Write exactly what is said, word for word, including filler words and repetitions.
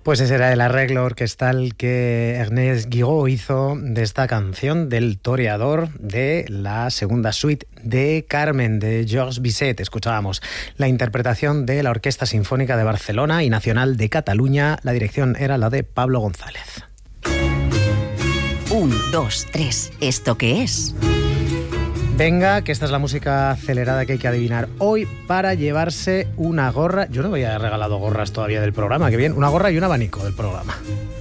Pues ese era el arreglo orquestal que Ernest Guiraud hizo de esta canción del Toreador de la segunda suite de Carmen de Georges Bizet. Escuchábamos la interpretación de la Orquesta Sinfónica de Barcelona y Nacional de Cataluña. La dirección era la de Pablo González. Un, dos, tres. ¿Esto qué es? Venga, que esta es la música acelerada que hay que adivinar hoy para llevarse una gorra. Yo no había regalado gorras todavía del programa, qué bien. Una gorra y un abanico del programa.